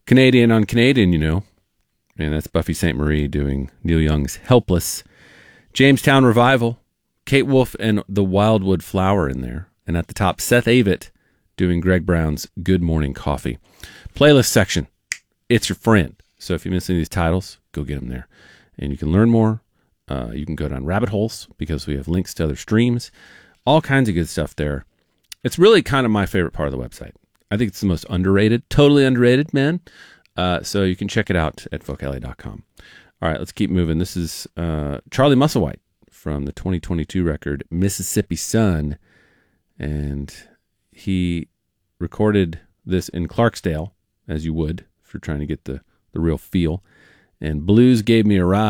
Canadian on Canadian, you know. And that's Buffy St. Marie doing Neil Young's Helpless. Jamestown Revival, Kate Wolf and the Wildwood Flower in there. And at the top, Seth Avett doing Greg Brown's Good Morning Coffee. Playlist section, it's your friend. So if you miss any of these titles, go get them there. And you can learn more. You can go down rabbit holes because we have links to other streams. All kinds of good stuff there. It's really kind of my favorite part of the website. I think it's the most underrated, totally underrated, man. So you can check it out at folkalley.com. All right, let's keep moving. This is Charlie Musselwhite from the 2022 record Mississippi Sun. And he recorded this in Clarksdale, as you would if you're trying to get the real feel. And Blues Gave Me a Ride.